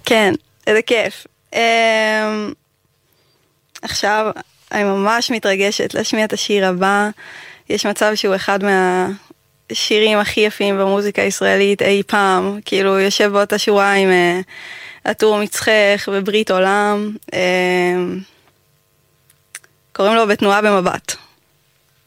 כן, איזה כיף. עכשיו, אני ממש מתרגשת להשמיע את השיר הבא. יש מצב שהוא אחד מהשירים הכי יפים במוזיקה הישראלית אי פעם. כאילו, יושב באותה שורה עם הטור מצחך וברית עולם. קוראים לו בתנועה במבט.